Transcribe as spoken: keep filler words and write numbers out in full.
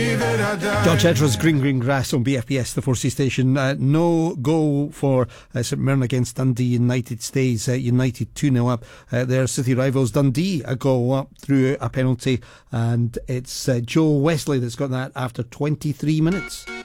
George Ezra's Green Green Grass on B F B S, the four C station. Uh, no goal for uh, St Mirren against Dundee United. Stays uh, United two nil up. Uh, their city rivals Dundee a goal up through a penalty, and it's uh, Joe Wesley that's got that after twenty-three minutes.